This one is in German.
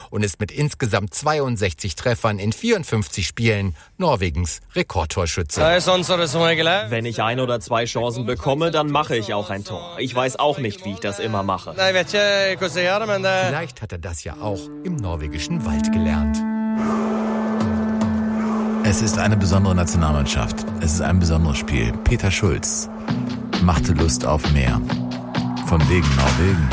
und ist mit insgesamt 62 Treffern in 54 Spielen Norwegens Rekordtorschütze. Wenn ich 1 oder 2 Chancen bekomme, dann mache ich auch ein Tor. Ich weiß auch nicht, wie ich das immer mache. Vielleicht hat er das ja auch im norwegischen Wald gelernt. Es ist eine besondere Nationalmannschaft. Es ist ein besonderes Spiel. Peter Schulz machte Lust auf mehr. Von wegen Norwegen.